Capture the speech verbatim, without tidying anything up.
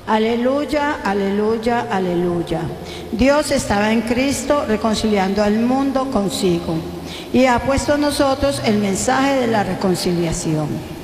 Aleluya, aleluya, aleluya. Dios estaba en Cristo reconciliando al mundo consigo y ha puesto a nosotros el mensaje de la reconciliación.